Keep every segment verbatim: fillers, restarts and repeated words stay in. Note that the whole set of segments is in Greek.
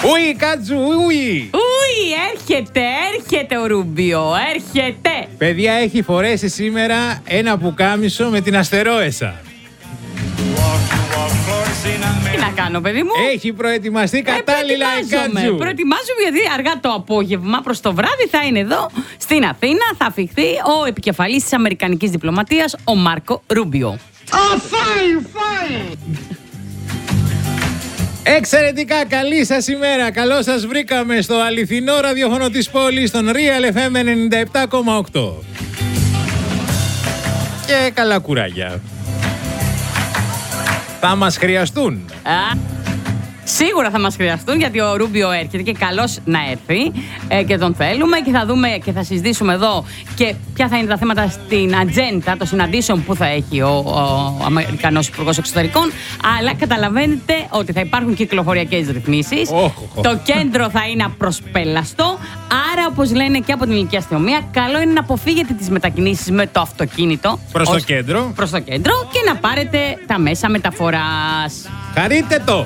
Ουι, Κάτζου, ουι. Ουι, έρχεται, έρχεται ο Ρούμπιο, έρχεται. Παιδιά, έχει φορέσει σήμερα ένα πουκάμισο με την αστερόεσα. Τι να κάνω, παιδί μου. Έχει προετοιμαστεί κατάλληλα ε, η Κάτζου. Προετοιμάζομαι γιατί αργά το απόγευμα προς το βράδυ θα είναι εδώ στην Αθήνα. Θα αφιχθεί ο επικεφαλής της Αμερικανικής διπλωματίας, ο Μάρκο Ρούμπιο. Oh, fine, fine. Εξαιρετικά, καλή σας ημέρα. Καλώς σας βρήκαμε στο αληθινό ραδιόφωνο της πόλης, στον Real εφ εμ ενενήντα επτά κόμμα οκτώ. Και καλά κουράγια. Θα μας χρειαστούν. Α, σίγουρα θα μας χρειαστούν, γιατί ο Ρούμπιο έρχεται και καλώς να έρθει ε, και τον θέλουμε και θα δούμε και θα συζητήσουμε εδώ και ποια θα είναι τα θέματα στην ατζέντα των συναντήσεων που θα έχει ο, ο Αμερικανός Υπουργός Εξωτερικών, αλλά καταλαβαίνετε ότι θα υπάρχουν κυκλοφοριακές ρυθμίσεις. Oh, oh, oh. Το κέντρο θα είναι απροσπέλαστο, άρα όπως λένε και από την ελληνική αστυνομία, καλό είναι να αποφύγετε τις μετακινήσεις με το αυτοκίνητο Προς το κέντρο. Προς το κέντρο και να πάρετε τα μέσα μεταφοράς. Χαρείτε το.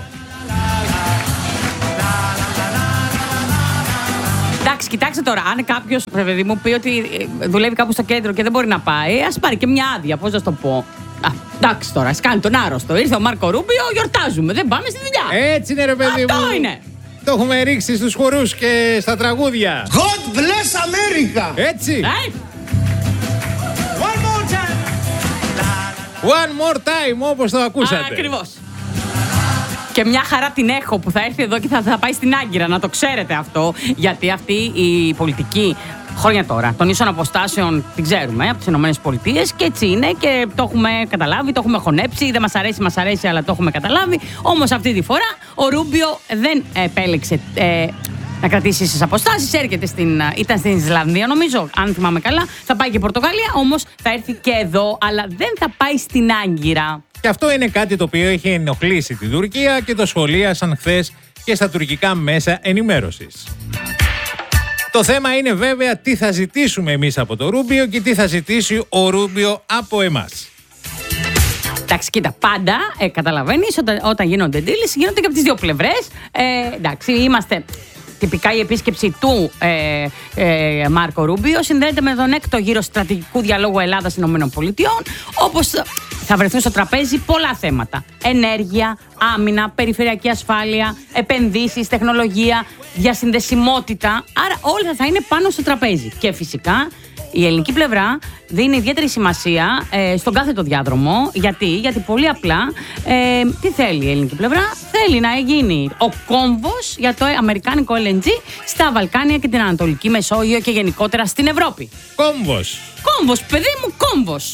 Εντάξει, κοιτάξτε τώρα, αν κάποιος, παιδί μου, πει ότι δουλεύει κάπου στο κέντρο και δεν μπορεί να πάει, ας πάρει και μια άδεια, πώς να σου το πω. Α, εντάξει τώρα, ας κάνει τον άρρωστο. Ήρθε ο Μάρκο Ρούμπιο, γιορτάζουμε, δεν πάμε στη δουλειά. Έτσι είναι, ρε παιδί μου. Αυτό είναι. Το έχουμε ρίξει στους χορούς και στα τραγούδια. God bless America. Έτσι. Ε? One more time. One more time, όπως το ακούσατε. Ακριβώς. Και μια χαρά την έχω που θα έρθει εδώ και θα, θα πάει στην Άγκυρα, να το ξέρετε αυτό. Γιατί αυτή η πολιτική χρόνια τώρα των ίσων αποστάσεων την ξέρουμε από τις ΗΠΑ και έτσι είναι και το έχουμε καταλάβει, το έχουμε χωνέψει. Δεν μας αρέσει, μας αρέσει, αλλά το έχουμε καταλάβει. Όμως αυτή τη φορά ο Ρούμπιο δεν επέλεξε ε, να κρατήσει στις αποστάσεις. Έρχεται στην, ήταν στην Ισλανδία, νομίζω, αν θυμάμαι καλά. Θα πάει και Πορτογαλία, όμως θα έρθει και εδώ, αλλά δεν θα πάει στην Άγκυρα. Και αυτό είναι κάτι το οποίο έχει ενοχλήσει την Τουρκία και το σχολίασαν χθες και στα τουρκικά μέσα ενημέρωσης. Το θέμα είναι βέβαια τι θα ζητήσουμε εμείς από το Ρούμπιο και τι θα ζητήσει ο Ρούμπιο από εμάς. Εντάξει, κοίτα, πάντα ε, καταλαβαίνεις όταν, όταν γίνονται deals, γίνονται και από τις δύο πλευρές. Ε, εντάξει, είμαστε. Τυπικά η επίσκεψη του ε, ε, Μάρκο Ρούμπιο συνδέεται με τον έκτο γύρο στρατηγικού διαλόγου Ελλάδα-ΗΠΑ, όπως θα βρεθούν στο τραπέζι πολλά θέματα. Ενέργεια, άμυνα, περιφερειακή ασφάλεια, επενδύσεις, τεχνολογία, διασυνδεσιμότητα. Άρα όλα θα είναι πάνω στο τραπέζι. Και φυσικά η ελληνική πλευρά δίνει ιδιαίτερη σημασία ε, στον κάθε το διάδρομο. Γιατί, γιατί πολύ απλά, ε, τι θέλει η ελληνική πλευρά? Θέλει να γίνει ο κόμβος για το αμερικάνικο ελ εν τζι στα Βαλκάνια και την Ανατολική Μεσόγειο και γενικότερα στην Ευρώπη. Κόμβος. Κόμβος, παιδί μου, κόμβος.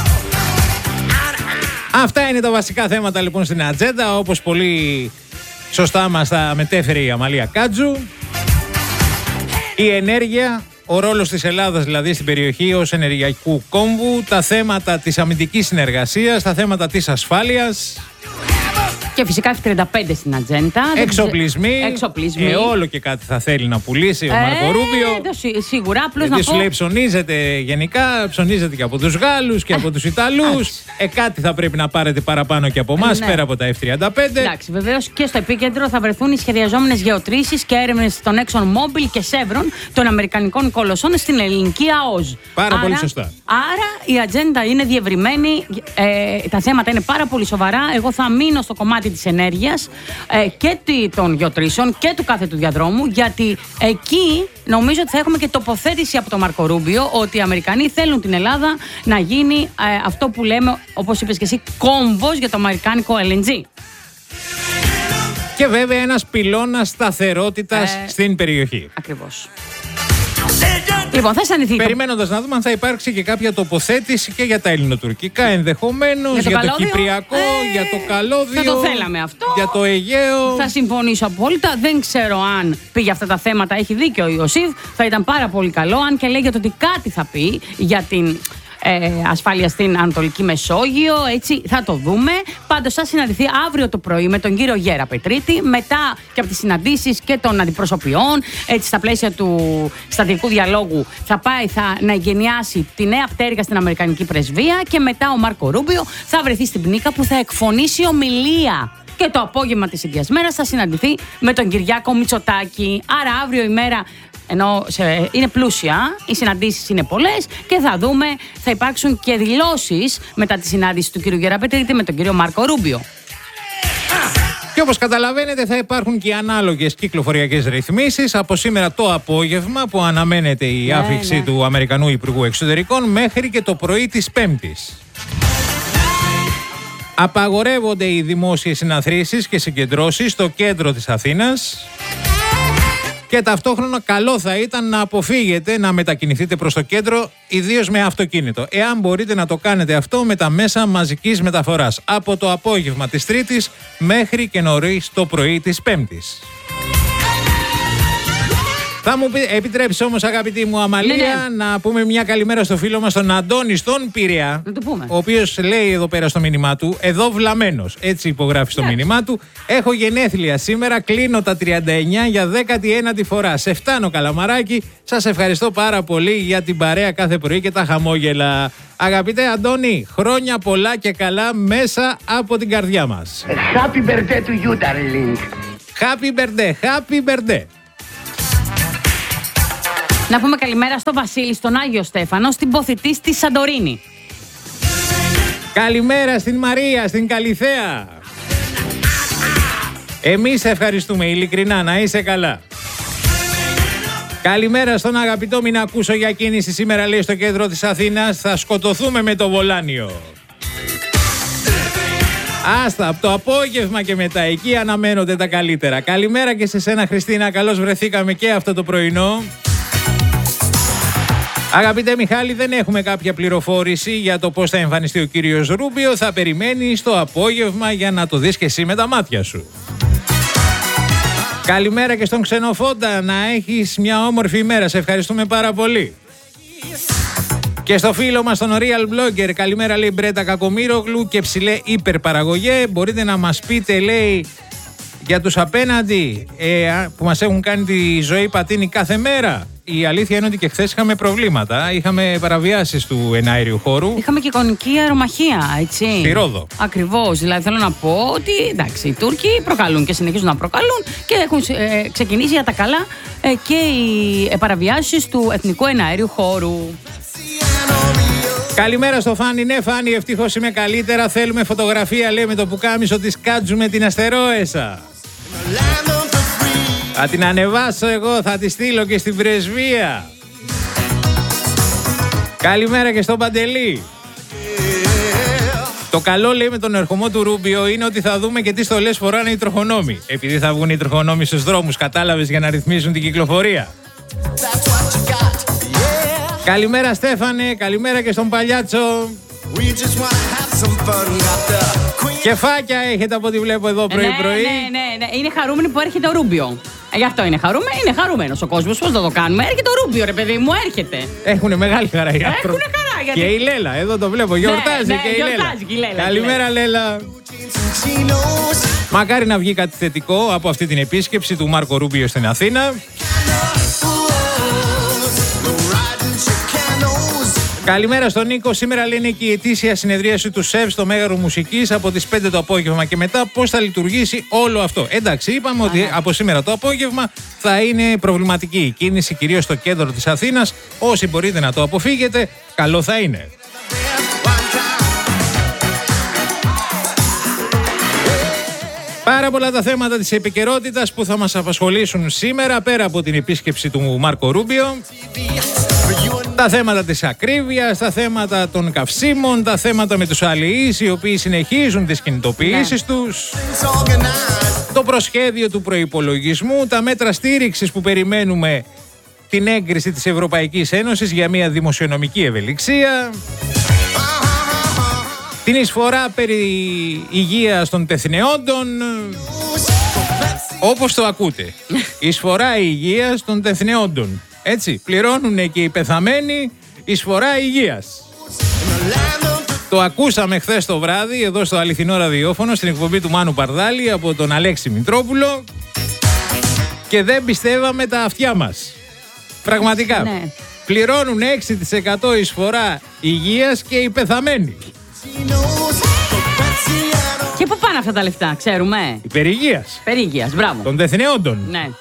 Αυτά είναι τα βασικά θέματα λοιπόν στην ατζέντα, όπως πολύ σωστά μας τα μετέφερε η Αμαλία Κάτζου. Η ενέργεια, ο ρόλος της Ελλάδας δηλαδή στην περιοχή ως ενεργειακού κόμβου, τα θέματα της αμυντικής συνεργασίας, τα θέματα της ασφάλειας. Και φυσικά εφ τριάντα πέντε στην ατζέντα. Εξοπλισμοί. Εξοπλισμοί. Ε, όλο και κάτι θα θέλει να πουλήσει ο ε, Μάρκο Ρούμπιο. Ε, σίγουρα, απλώς γιατί να σου πω... λέει ψωνίζεται γενικά, ψωνίζεται και από τους Γάλλους και από τους Ιταλούς. Ε, κάτι θα πρέπει να πάρετε παραπάνω και από εμάς, ναι. πέρα από τα εφ τριάντα πέντε. Εντάξει, βεβαίως και στο επίκεντρο θα βρεθούν οι σχεδιαζόμενες γεωτρήσεις και έρευνες των ExxonMobil και Chevron των αμερικανικών κολοσσών στην ελληνική ΑΟΖ. Πάρα άρα, πολύ σωστά. Άρα η ατζέντα είναι διευρυμένη, ε, τα θέματα είναι πάρα πολύ σοβαρά. Εγώ θα μείνω στο κομμάτι της ενέργειας ε, και των γεωτρήσεων και του κάθε του διαδρόμου, γιατί εκεί νομίζω ότι θα έχουμε και τοποθέτηση από τον Μάρκο Ρούμπιο ότι οι Αμερικανοί θέλουν την Ελλάδα να γίνει ε, αυτό που λέμε, όπως είπες και εσύ, κόμβος για το αμερικάνικο ελ εν τζι. Και βέβαια ένας πυλώνας σταθερότητας ε, στην περιοχή. Ακριβώς. Λοιπόν, θα αισθανθεί. Περιμένοντας να δούμε αν θα υπάρξει και κάποια τοποθέτηση και για τα ελληνοτουρκικά ενδεχομένως, για το, για το Κυπριακό, ε, για το Καλώδιο. Θα το θέλαμε αυτό. Για το Αιγαίο. Θα συμφωνήσω απόλυτα. Δεν ξέρω αν πει για αυτά τα θέματα. Έχει δίκιο ο Ιωσήφ. Θα ήταν πάρα πολύ καλό, αν και λέγεται ότι κάτι θα πει για την ε, ασφάλεια στην Ανατολική Μεσόγειο. Έτσι θα το δούμε. Πάντως θα συναντηθεί αύριο το πρωί με τον κύριο Γέρα Πετρίτη, μετά και από τις συναντήσεις και των αντιπροσωπιών. Έτσι, στα πλαίσια του στρατηγικού διαλόγου θα πάει θα, να εγκαινιάσει τη νέα πτέρυγα στην Αμερικανική Πρεσβεία και μετά ο Μάρκο Ρούμπιο θα βρεθεί στην Πνίκα που θα εκφωνήσει ομιλία και το απόγευμα της ίδιας μέρας θα συναντηθεί με τον Κυριάκο Μητσοτάκη. Άρα αύριο η μέρα ενώ σε, είναι πλούσια, οι συναντήσεις είναι πολλές και θα δούμε, θα υπάρξουν και δηλώσεις μετά τη συνάντηση του κ. Γεραπετρίτη με τον κ. Μάρκο Ρούμπιο. Και όπως καταλαβαίνετε θα υπάρχουν και ανάλογες κυκλοφοριακές ρυθμίσεις από σήμερα το απόγευμα που αναμένεται η ναι, άφηξη ναι. του Αμερικανού Υπουργού Εξωτερικών μέχρι και το πρωί της Πέμπτης. Απαγορεύονται οι δημόσιες συναθρήσεις και συγκεντρώσεις στο κέντρο της Αθήνας και ταυτόχρονα καλό θα ήταν να αποφύγετε να μετακινηθείτε προς το κέντρο, ιδίως με αυτοκίνητο. Εάν μπορείτε να το κάνετε αυτό με τα μέσα μαζικής μεταφοράς από το απόγευμα της Τρίτης μέχρι και νωρίς το πρωί της Πέμπτης. Θα μου επιτρέψει όμως, αγαπητή μου Αμαλία, ναι, ναι. να πούμε μια καλημέρα στο φίλο μας τον Αντώνη στον Πειραιά. Να το πούμε. Ο οποίος λέει εδώ πέρα στο μήνυμά του, εδώ βλαμμένος, έτσι υπογράφει στο ναι. μήνυμά του. Έχω γενέθλια σήμερα, κλείνω τα τριάντα εννιά για δέκατη ένατη φορά. Σε φτάνω, καλαμαράκι. Σας ευχαριστώ πάρα πολύ για την παρέα κάθε πρωί και τα χαμόγελα. Αγαπητέ Αντώνη, χρόνια πολλά και καλά μέσα από την καρδιά μας. Happy birthday to you, darling. Happy birthday, happy birthday. Να πούμε καλημέρα στο Βασίλη, στον Άγιο Στέφανο, στην Ποθητή στη Σαντορίνη. Καλημέρα στην Μαρία, στην Καλιθέα. Εμείς ευχαριστούμε ειλικρινά, να είσαι καλά. Καλημέρα στον αγαπητό Μινακούσο για κίνηση σήμερα, λέει, στο κέντρο της Αθήνας. Θα σκοτωθούμε με το βολάνιο. Άστα, από το απόγευμα και μετά εκεί αναμένονται τα καλύτερα. Καλημέρα και σε σένα, Χριστίνα, καλώς βρεθήκαμε και αυτό το πρωινό. Αγαπητέ Μιχάλη, δεν έχουμε κάποια πληροφόρηση για το πώς θα εμφανιστεί ο κύριος Ρούμπιο. Θα περιμένεις το απόγευμα για να το δεις και εσύ με τα μάτια σου. Καλημέρα και στον Ξενοφόντα, να έχεις μια όμορφη ημέρα. Σε ευχαριστούμε πάρα πολύ. Και στο φίλο μας τον Real Blogger, καλημέρα, λέει, Μπρέτα Κακομήρογλου και ψηλέ υπερπαραγωγέ. Μπορείτε να μας πείτε, λέει, για τους απέναντι ε, που μας έχουν κάνει τη ζωή πατίνη κάθε μέρα. Η αλήθεια είναι ότι και χθες είχαμε προβλήματα. Είχαμε παραβιάσεις του εναέριου χώρου. Είχαμε και εικονική αερομαχία, έτσι. Στη Ρόδο. Ακριβώς. Δηλαδή θέλω να πω ότι εντάξει, οι Τούρκοι προκαλούν και συνεχίζουν να προκαλούν και έχουν ε, ξεκινήσει για τα καλά ε, και οι παραβιάσεις του εθνικού εναέριου χώρου. Καλημέρα στο Φάνη. Ναι, Φάνη, ευτυχώς είμαι καλύτερα. Θέλουμε φωτογραφία, λέει, με το πουκάμισο της Κάτζου με την αστερόεσα. Θα την ανεβάσω εγώ, θα τη στείλω και στην πρεσβεία. Καλημέρα και στον Παντελή. Το καλό, λέει, με τον ερχομό του Ρούμπιο είναι ότι θα δούμε και τι στολές φοράνε οι τροχονόμοι. Επειδή θα βγουν οι τροχονόμοι στους δρόμους, κατάλαβες, για να ρυθμίσουν την κυκλοφορία. Καλημέρα Στέφανε, καλημέρα και στον Παλιάτσο. Κεφάκια έχετε από ό,τι βλέπω εδώ πρωί-πρωί. Ναι, ναι, ναι, ναι. Είναι χαρούμενοι που έρχεται ο Ρούμπιο. Γι' αυτό είναι χαρούμενο, είναι χαρούμενος ο κόσμος. Πώς θα το κάνουμε, έρχεται ο Ρούμπιο, ρε παιδί μου, έρχεται. Έχουνε μεγάλη χαρά οι άνθρωποι. Έχουνε χαρά, γιατί... Και η Λέλα, εδώ το βλέπω, γιορτάζει ναι, ναι, και, η γιορτάζει και η Λέλα. Καλημέρα, Λέλα. Μακάρι να βγει κάτι θετικό από αυτή την επίσκεψη του Μάρκο Ρούμπιο στην Αθήνα. Καλημέρα στον Νίκο. Σήμερα, λέει, είναι και η ετήσια συνεδρίαση του ΣΕΒ στο Μέγαρο Μουσικής από τις πέντε το απόγευμα και μετά. Πώς θα λειτουργήσει όλο αυτό. Εντάξει, είπαμε ότι από σήμερα το απόγευμα θα είναι προβληματική η κίνηση, κυρίως στο κέντρο της Αθήνας. Όσοι μπορείτε να το αποφύγετε, καλό θα είναι. Πάρα πολλά τα θέματα της επικαιρότητας που θα μας απασχολήσουν σήμερα, πέρα από την επίσκεψη του Μάρκο Ρούμπιο. Τα θέματα της ακρίβειας, τα θέματα των καυσίμων, τα θέματα με τους αλληλείς οι οποίοι συνεχίζουν τις κινητοποιήσεις ναι. τους, το προσχέδιο του προϋπολογισμού, τα μέτρα στήριξης που περιμένουμε την έγκριση της Ευρωπαϊκής Ένωσης για μια δημοσιονομική ευελιξία, την εισφορά περί υγείας των τεθνεόντων, όπως το ακούτε, εισφορά υγείας των τεθνεόντων. Έτσι, πληρώνουν και οι πεθαμένοι εισφορά υγείας. Το ακούσαμε χθες το βράδυ εδώ στο αληθινό ραδιόφωνο στην εκπομπή του Μάνου Παρδάλη από τον Αλέξη Μητρόπουλο και δεν πιστεύαμε τα αυτιά μας. Πραγματικά. Ναι. Πληρώνουν έξι τοις εκατό εισφορά υγείας και οι πεθαμένοι. Και πού πάνε αυτά τα λεφτά, ξέρουμε. Υπερηγείας. Περίγειας, μπράβο. Των τεθνεόντων. Ναι.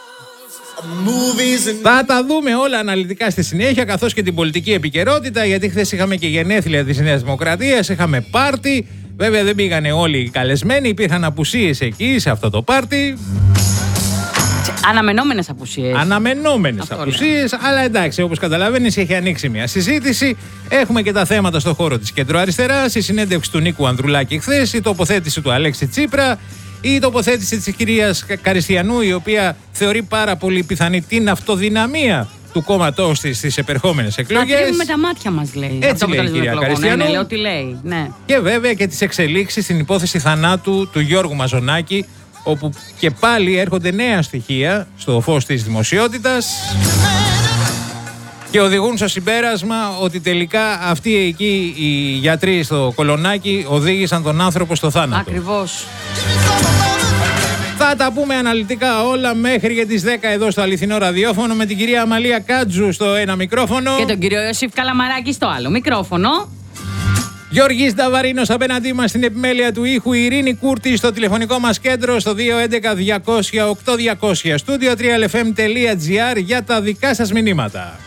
Θα τα δούμε όλα αναλυτικά στη συνέχεια, καθώς και την πολιτική επικαιρότητα, γιατί χθες είχαμε και γενέθλια της Νέας Δημοκρατίας, είχαμε πάρτι. Βέβαια δεν πήγανε όλοι οι καλεσμένοι, υπήρχαν απουσίες εκεί σε αυτό το πάρτι. Αναμενόμενες απουσίες. Αναμενόμενες απουσίες, αλλά εντάξει, όπως καταλαβαίνεις, έχει ανοίξει μια συζήτηση. Έχουμε και τα θέματα στο χώρο της κεντροαριστεράς, η συνέντευξη του Νίκου Ανδρουλάκη χθες, η τοποθέτηση του Αλέξη Τσίπρα, η τοποθέτηση της κυρίας Καριστιανού, η οποία θεωρεί πάρα πολύ πιθανή την αυτοδυναμία του κόμματός της στις επερχόμενες εκλογές. Ατρίμουμε τα μάτια μας, λέει. Έτσι λέει η κυρία Καριστιανού. Ναι, ναι, λέω τι λέει. Ναι. Και βέβαια και τις εξελίξεις στην υπόθεση θανάτου του Γιώργου Μαζονάκη, όπου και πάλι έρχονται νέα στοιχεία στο φως της δημοσιότητας και οδηγούν στο συμπέρασμα ότι τελικά αυτοί εκεί οι γιατροί στο Κολονάκι οδήγησαν τον άνθρωπο στο θάνατο. Ακριβώς. Θα τα πούμε αναλυτικά όλα μέχρι και τις δέκα εδώ στο αληθινό ραδιόφωνο με την κυρία Αμαλία Κάτζου στο ένα μικρόφωνο Και τον κύριο Ιωσήφ Καλαμαράκη στο άλλο μικρόφωνο. Γιώργης Νταβαρίνος απέναντί μας στην επιμέλεια του ήχου, η Ειρήνη Κούρτη στο τηλεφωνικό μας κέντρο στο δύο έντεκα διακόσια οκτώ διακόσια, στούντιο τρία ελ εφ εμ τελεία τζι άρ για τα δικά σας μηνύματα.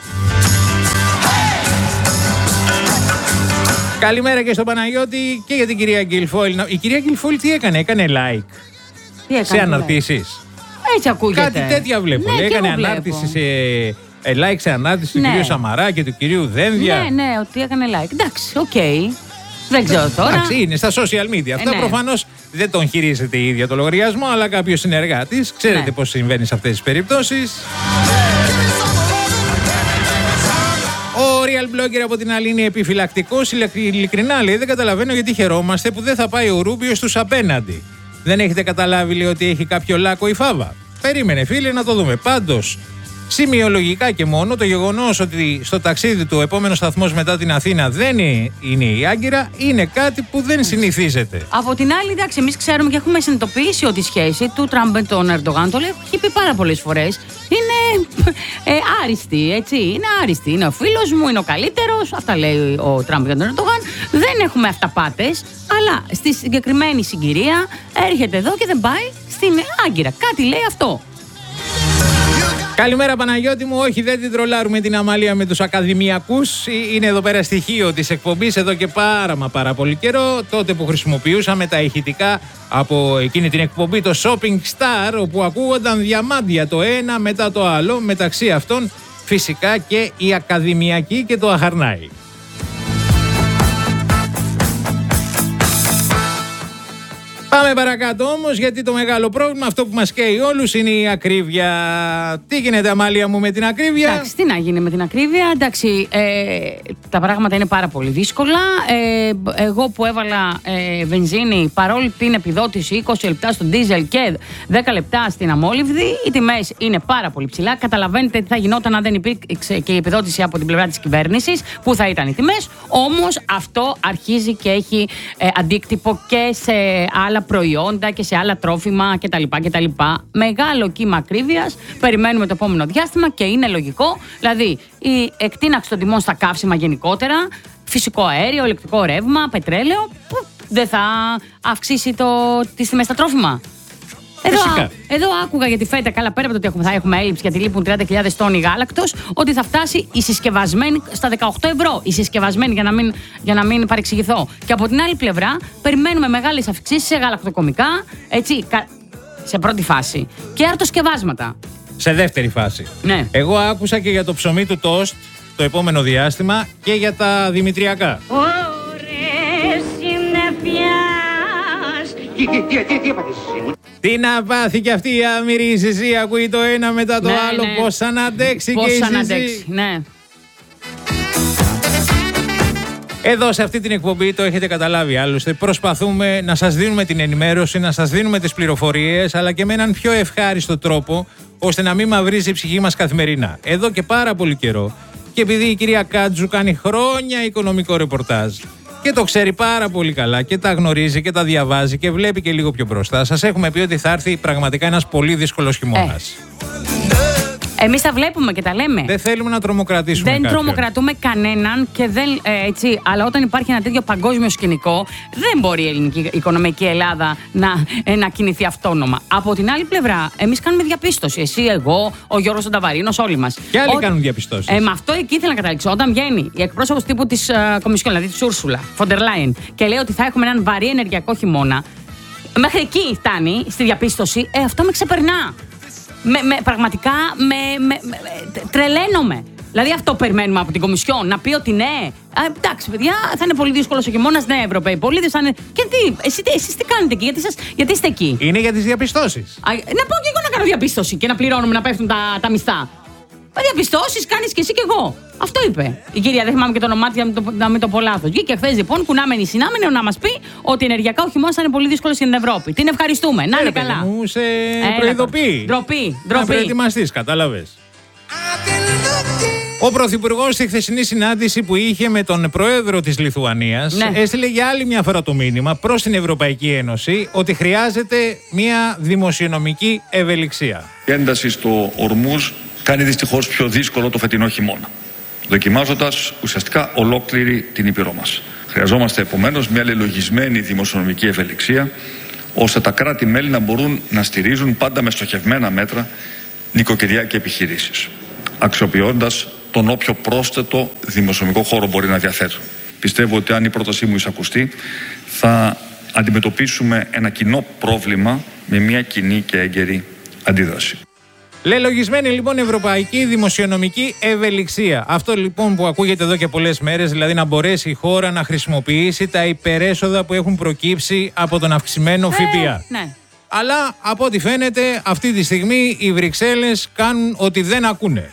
Καλημέρα και στον Παναγιώτη και για την κυρία Γκυλφόιλ. Η κυρία Γκυλφόιλ τι έκανε, έκανε like Τι έκανε, σε αναρτήσεις. Έτσι ακούγεται. Κάτι τέτοια βλέπω. Ναι, Λέει, έκανε βλέπω. ανάρτηση σε. Ε, like σε ανάρτηση Ναι. του κυρίου Σαμαρά και του κυρίου Δένδια. Ναι, ναι, ότι έκανε like. Εντάξει, οκ. Okay. Δεν ξέρω τώρα. Εντάξει, είναι στα social media. Αυτά ναι. προφανώς δεν τον χειρίζεται η ίδια το λογαριασμό, αλλά κάποιος συνεργάτης. Ξέρετε Ναι. πώς συμβαίνει σε αυτές τις περιπτώσεις. Ο Real Blogger από την άλλη είναι επιφυλακτικός. Ειλικρινά λέει: δεν καταλαβαίνω γιατί χαιρόμαστε που δεν θα πάει ο Ρούμπιο στους απέναντι. Δεν έχετε καταλάβει, λέει, ότι έχει κάποιο λάκκο η Φάβα. Περίμενε, φίλε, να το δούμε. Πάντως, σημειολογικά και μόνο, το γεγονός ότι στο ταξίδι του ο επόμενος σταθμός μετά την Αθήνα δεν είναι η Άγκυρα είναι κάτι που δεν συνηθίζεται. Από την άλλη, εντάξει, εμείς ξέρουμε και έχουμε συνειδητοποιήσει ότι η σχέση του Τραμπ με τον Ερντογάν, το έχει πει πάρα πολλές φορές, είναι ε, άριστη, έτσι. Είναι άριστη. Είναι ο φίλος μου, είναι ο καλύτερος. Αυτά λέει ο Τραμπ για τον Ερντογάν. Δεν έχουμε αυταπάτες, αλλά στη συγκεκριμένη συγκυρία έρχεται εδώ και δεν πάει στην Άγκυρα. Κάτι λέει αυτό. Καλημέρα Παναγιώτη μου, όχι δεν την τρολάρουμε την Αμαλία με τους ακαδημιακούς. Είναι εδώ πέρα στοιχείο της εκπομπής εδώ και πάρα μα πάρα πολύ καιρό. Τότε που χρησιμοποιούσαμε τα ηχητικά από εκείνη την εκπομπή, το Shopping Star, όπου ακούγονταν διαμάντια το ένα μετά το άλλο. Μεταξύ αυτών φυσικά και η ακαδημιακή και το αχαρνάι. Πάμε παρακάτω όμως, γιατί το μεγάλο πρόβλημα, αυτό που μας καίει όλους, είναι η ακρίβεια. Τι γίνεται, Αμάλια μου, με την ακρίβεια? Εντάξει, τι να γίνει με την ακρίβεια. Εντάξει, ε, τα πράγματα είναι πάρα πολύ δύσκολα. Ε, εγώ που έβαλα ε, βενζίνη, παρόλη την επιδότηση είκοσι λεπτά στο ντίζελ και δέκα λεπτά στην αμόλυβδη, οι τιμές είναι πάρα πολύ ψηλά. Καταλαβαίνετε τι θα γινόταν αν δεν υπήρξε και η επιδότηση από την πλευρά της κυβέρνησης, που θα ήταν οι τιμές. Όμως αυτό αρχίζει και έχει ε, αντίκτυπο και σε άλλα προϊόντα και σε άλλα τρόφιμα κτλ. κτλ. Μεγάλο κύμα ακρίβειας περιμένουμε το επόμενο διάστημα και είναι λογικό. Δηλαδή, η εκτείναξη των τιμών στα καύσιμα γενικότερα, φυσικό αέριο, ηλεκτρικό ρεύμα, πετρέλαιο, που δεν θα αυξήσει το, τις τιμές στα τρόφιμα. Εδώ, εδώ άκουγα για τη φέτα, καλά πέρα από το ότι έχουμε, θα έχουμε έλλειψη γιατί λείπουν τριάντα χιλιάδες τόνοι γάλακτος, ότι θα φτάσει η συσκευασμένη στα δεκαοκτώ ευρώ. Η συσκευασμένη, για να μην, για να μην παρεξηγηθώ. Και από την άλλη πλευρά, περιμένουμε μεγάλες αυξήσεις σε γαλακτοκομικά, έτσι, σε πρώτη φάση. Και αρτοσκευάσματα. Σε δεύτερη φάση. Ναι. Εγώ άκουσα και για το ψωμί του τόστ το επόμενο διάστημα και για τα δημητριακά. Ωρες συννεφιάς. Τι, τι, τι, τι, τι έπαθες εσύ? Τι να πάθει κι αυτή η άμυρη η Ζυζή, ακούει το ένα μετά το Ναι, άλλο, ναι. πώς θα να αντέξει Πώς και η θα Ζυζή. αντέξει, ναι. Εδώ σε αυτή την εκπομπή το έχετε καταλάβει άλλωστε. Προσπαθούμε να σας δίνουμε την ενημέρωση, να σας δίνουμε τις πληροφορίες, αλλά και με έναν πιο ευχάριστο τρόπο, ώστε να μην μαυρίζει η ψυχή μας καθημερινά. Εδώ και πάρα πολύ καιρό. Και επειδή η κυρία Κάτζου κάνει χρόνια οικονομικό ρεπορτάζ και το ξέρει πάρα πολύ καλά και τα γνωρίζει και τα διαβάζει και βλέπει και λίγο πιο μπροστά, σας έχουμε πει ότι θα έρθει πραγματικά ένας πολύ δύσκολος χειμώνας. Εμείς τα βλέπουμε και τα λέμε. Δεν θέλουμε να τρομοκρατήσουμε. Δεν κάποιον. τρομοκρατούμε κανέναν και δεν. Ε, έτσι, αλλά όταν υπάρχει ένα τέτοιο παγκόσμιο σκηνικό, δεν μπορεί η ελληνική οικονομία και η Ελλάδα να, ε, να κινηθεί αυτόνομα. Από την άλλη πλευρά, εμείς κάνουμε διαπίστωση. Εσύ, εγώ, ο Γιώργος Νταβαρίνος, όλοι μας. Και άλλοι Ό, κάνουν διαπιστώσεις. Ε, με αυτό εκεί ήθελα να καταλήξω. Όταν βγαίνει η εκπρόσωπος τύπου της uh, Κομισιόν, δηλαδή της Ούρσουλα Φοντερ Λάιεν, και λέει ότι θα έχουμε έναν βαρύ ενεργειακό χειμώνα, μέχρι εκεί φτάνει στη διαπίστωση, ε, αυτό με ξεπερνά. Με, με, πραγματικά με, με, με, τρελαίνομαι. Δηλαδή αυτό περιμένουμε από την Κομισιόν, να πει ότι ναι. Α, εντάξει, παιδιά, θα είναι πολύ δύσκολο ο χειμώνας. Ναι, Ευρωπαίοι πολίτες θα είναι. Και τι, εσύ, εσείς τι κάνετε εκεί, γιατί, σας, γιατί είστε εκεί. Είναι για τις διαπιστώσεις. Α, να πάω και εγώ να κάνω διαπίστωση και να πληρώνουμε να πέφτουν τα, τα μισθά. Διαπιστώσεις κάνεις και εσύ και εγώ. Αυτό είπε η κυρία, δεν θυμάμαι και το όνομά της, να μην το πω λάθος. Βγήκε χθες λοιπόν, κουνάμενη συνάμενη, να μας πει ότι ενεργειακά ο χειμώνας θα είναι πολύ δύσκολο στην Ευρώπη. Την ευχαριστούμε. Να είναι καλά. Μου σε προειδοποιεί. Ντροπή. Να προετοιμαστείς, κατάλαβες. Ο Πρωθυπουργός στη χθεσινή συνάντηση που είχε με τον Πρόεδρο της Λιθουανίας, ναι, έστειλε για άλλη μια φορά το μήνυμα προς την Ευρωπαϊκή Ένωση ότι χρειάζεται μια δημοσιονομική ευελιξία. Η ένταση στο Ορμούζ κάνει δυστυχώς πιο δύσκολο το φετινό χειμώνα, δοκιμάζοντας ουσιαστικά ολόκληρη την ήπειρό μας. Χρειαζόμαστε επομένως μια λελογισμένη δημοσιονομική ευελιξία, ώστε τα κράτη-μέλη να μπορούν να στηρίζουν πάντα με στοχευμένα μέτρα νοικοκυριά και επιχειρήσεις, αξιοποιώντας τον όποιο πρόσθετο δημοσιονομικό χώρο μπορεί να διαθέτουν. Πιστεύω ότι αν η πρότασή μου εισακουστεί, θα αντιμετωπίσουμε ένα κοινό πρόβλημα με μια κοινή και έγκαιρη αντίδραση. Λελογισμένη λοιπόν ευρωπαϊκή δημοσιονομική ευελιξία. Αυτό λοιπόν που ακούγεται εδώ και πολλές μέρες, δηλαδή να μπορέσει η χώρα να χρησιμοποιήσει τα υπερέσοδα που έχουν προκύψει από τον αυξημένο ε, ΦΠΑ. Ναι. Αλλά από ό,τι φαίνεται αυτή τη στιγμή οι Βρυξέλλες κάνουν ότι δεν ακούνε.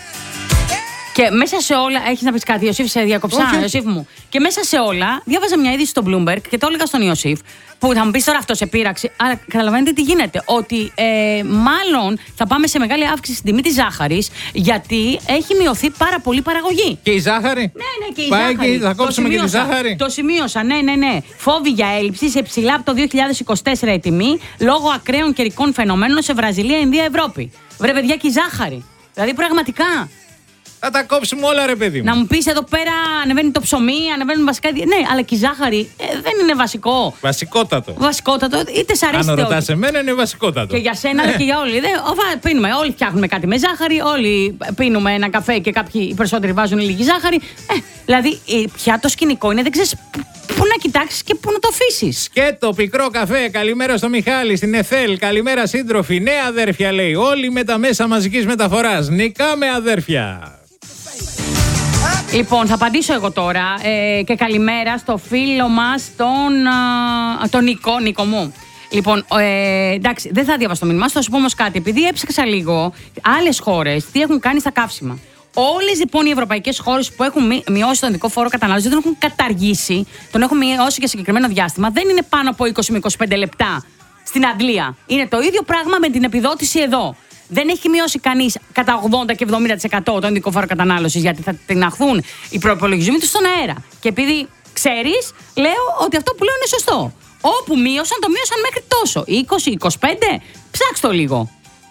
Και μέσα σε όλα, έχεις να πεις κάτι, Ιωσήφ, σε διακοψά, Όχι. Ιωσήφ μου. Και μέσα σε όλα, διάβαζα μια είδηση στο Bloomberg και το έλεγα στον Ιωσήφ, που θα μου πεις τώρα αυτό σε πείραξε. Αλλά καταλαβαίνετε τι γίνεται. Ότι ε, μάλλον θα πάμε σε μεγάλη αύξηση στην τιμή της ζάχαρης, γιατί έχει μειωθεί πάρα πολύ η παραγωγή. Και η ζάχαρη. Ναι, ναι, και η Πάει ζάχαρη. και θα κόψουμε και τη ζάχαρη. Το σημείωσα, ναι, ναι, ναι. Φόβοι για έλλειψη σε ψηλά από το δύο χιλιάδες είκοσι τέσσερα η τιμή, λόγω ακραίων καιρικών φαινομένων σε Βραζιλία, Ινδία, Ευρώπη. Βρε, παιδιά, και η ζάχαρη. Δηλαδή, πραγματικά. Θα τα κόψουμε όλα, ρε παιδί μου. Να μου πεις εδώ πέρα ανεβαίνει το ψωμί, ανεβαίνουν βασικά. Ναι, αλλά και η ζάχαρη ε, δεν είναι βασικό. Βασικότατο. Βασικότατο, είτε σ' αρέσει Αν είτε ρωτάς εμένα, είναι βασικότατο. Και για σένα ναι. και για όλοι. Δεν, οβα, πίνουμε, όλοι φτιάχνουμε κάτι με ζάχαρη, όλοι πίνουμε ένα καφέ και κάποιοι οι περισσότεροι βάζουν λίγη ζάχαρη. Ε, δηλαδή, πια το σκηνικό είναι, δεν ξέρεις πού να κοιτάξεις και πού να το αφήσεις. Και το πικρό καφέ, καλημέρα στο Μιχάλη, στην Εθέλ, καλημέρα σύντροφοι. Ναι, αδέρφια λέει, όλοι με τα μέσα μαζικής μεταφοράς. Νικάμε, αδέρφια. Λοιπόν, θα απαντήσω εγώ τώρα ε, και καλημέρα στο φίλο μας, τον, α, τον Νικό, Νίκο μου. Λοιπόν, ε, εντάξει, δεν θα διαβάσω το μήνυμά σου, θα σου πω όμως κάτι. Επειδή έψαξα λίγο άλλες χώρες, τι έχουν κάνει στα καύσιμα. Όλες λοιπόν οι ευρωπαϊκές χώρες που έχουν μειώσει τον δικό φόρο κατανάλωσης, δεν τον έχουν καταργήσει, τον έχουν μειώσει για συγκεκριμένο διάστημα, δεν είναι πάνω από είκοσι με είκοσι πέντε λεπτά στην αντλία. Είναι το ίδιο πράγμα με την επιδότηση εδώ. Δεν έχει μειώσει κανείς κατά ογδόντα και εβδομήντα τοις εκατό τον ειδικό φόρο κατανάλωσης, γιατί θα τειναχθούν οι προϋπολογισμοί τους στον αέρα. Και επειδή ξέρεις, λέω ότι αυτό που λέω είναι σωστό. Όπου μείωσαν, το μείωσαν μέχρι τόσο. είκοσι, είκοσι πέντε, ψάξτε το λίγο.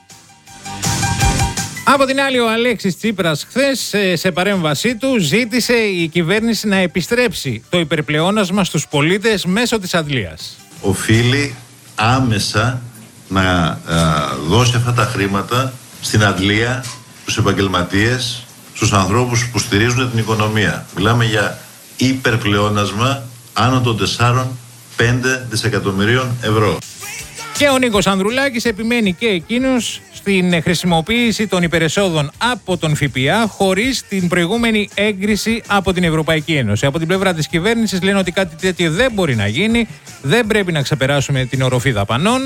Από την άλλη, ο Αλέξης Τσίπρας χθες σε παρέμβασή του ζήτησε η κυβέρνηση να επιστρέψει το υπερπλεόνασμα στους πολίτες μέσω της αντλίας. Οφείλει άμεσα να α, δώσει αυτά τα χρήματα στην αντλία, στους επαγγελματίες, στους ανθρώπους που στηρίζουν την οικονομία. Μιλάμε για υπερπλεόνασμα άνω των τεσσάρων με πέντε δισεκατομμυρίων ευρώ. Και ο Νίκος Ανδρουλάκης επιμένει και εκείνος στην χρησιμοποίηση των υπερεσόδων από τον ΦΠΑ χωρίς την προηγούμενη έγκριση από την Ευρωπαϊκή Ένωση. Από την πλευρά της κυβέρνησης λένε ότι κάτι τέτοιο δεν μπορεί να γίνει, δεν πρέπει να ξεπεράσουμε την οροφή δαπανών,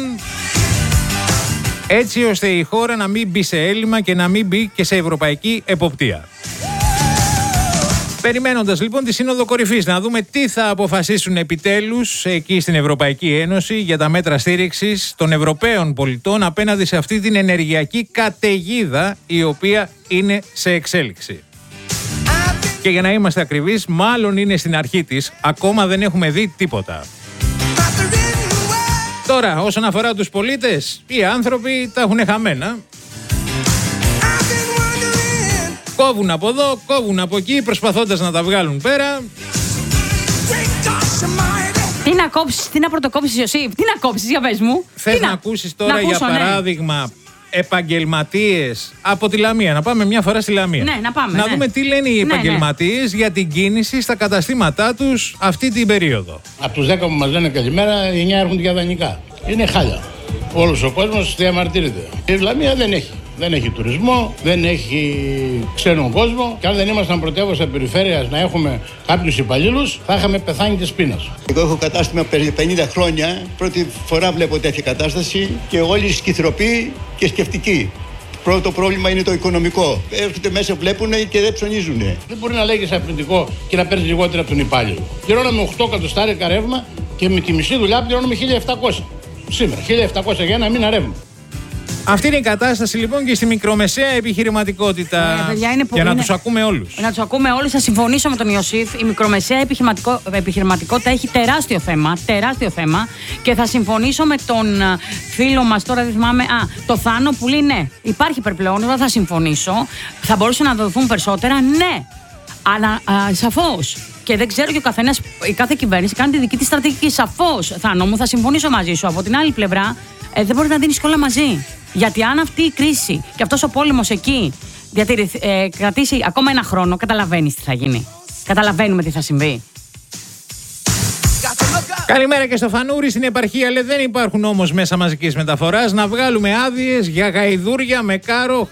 έτσι ώστε η χώρα να μην μπει σε έλλειμμα και να μην μπει και σε ευρωπαϊκή εποπτεία. Περιμένοντας λοιπόν τη Σύνοδο Κορυφής να δούμε τι θα αποφασίσουν επιτέλους εκεί στην Ευρωπαϊκή Ένωση για τα μέτρα στήριξης των Ευρωπαίων πολιτών απέναντι σε αυτή την ενεργειακή καταιγίδα η οποία είναι σε εξέλιξη. Και για να είμαστε ακριβείς, μάλλον είναι στην αρχή της, ακόμα δεν έχουμε δει τίποτα. Τώρα, όσον αφορά τους πολίτες, οι άνθρωποι τα έχουν χαμένα. Κόβουν από εδώ, κόβουν από εκεί, προσπαθώντας να τα βγάλουν πέρα. Τι να κόψεις, τι να πρωτοκόψεις, Ιωσήφ, τι να κόψεις, για πες μου. Θες να, να ακούσεις τώρα, να για ακούσω, παράδειγμα, ναι, επαγγελματίες από τη Λαμία. Να πάμε μια φορά στη Λαμία. Ναι, να πάμε. Να ναι. δούμε τι λένε οι ναι, επαγγελματίες ναι. για την κίνηση στα καταστήματά τους αυτή την περίοδο. Από τους δέκα που μας λένε καλημέρα, οι εννιά έρχονται για δανεικά. Είναι χάλια. Όλος ο κόσμος διαμαρτύρεται. Η Λαμία δεν έχει. Δεν έχει τουρισμό, δεν έχει ξένον κόσμο. Και αν δεν ήμασταν πρωτεύουσα περιφέρειας να έχουμε κάποιους υπαλλήλους, θα είχαμε πεθάνει της πείνας. Εγώ έχω κατάστημα πενήντα χρόνια. Πρώτη φορά βλέπω τέτοια κατάσταση και όλοι σκυθροποί και σκεφτικοί. Πρώτο πρόβλημα είναι το οικονομικό. Έρχονται μέσα, βλέπουν και δεν ψωνίζουν. Δεν μπορεί να λέγεις αρνητικό και να παίρνει λιγότερα από τον υπάλληλο. Πληρώναμε οκτώ εκατοστάρικα ρεύμα και με τη μισή δουλειά πληρώναμε χίλια επτακόσια. Σήμερα, χίλια επτακόσια για ένα μήνα ρεύμα. Αυτή είναι η κατάσταση λοιπόν και στη μικρομεσαία επιχειρηματικότητα. Ε, παιδιά, είναι για είναι... να τους ακούμε όλους. Να τους ακούμε όλους, θα συμφωνήσω με τον Ιωσήφ. Η μικρομεσαία επιχειρηματικό... επιχειρηματικότητα έχει τεράστιο θέμα. Τεράστιο θέμα. Και θα συμφωνήσω με τον φίλο μας, τώρα δεν θυμάμαι. Α, το Θάνο που λέει ναι, υπάρχει υπερπλεόνασμα, θα συμφωνήσω. Θα μπορούσαν να δοθούν περισσότερα, ναι. Αλλά σαφώς. Και δεν ξέρω και ο καθένας, η κάθε κυβέρνηση κάνει τη δική της στρατηγική. Σαφώς, Θάνο μου, θα συμφωνήσω μαζί σου. Από την άλλη πλευρά, ε, δεν μπορεί να δίνεις όλα μαζί. Γιατί αν αυτή η κρίση και αυτός ο πόλεμος εκεί ε, κρατήσει ακόμα ένα χρόνο, καταλαβαίνεις τι θα γίνει. Καταλαβαίνουμε τι θα συμβεί. Καλημέρα και στο Φανούρι στην επαρχία. Λέει δεν υπάρχουν όμως μέσα μαζικής μεταφοράς. Να βγάλουμε άδειες για γαϊδούρια με κάρο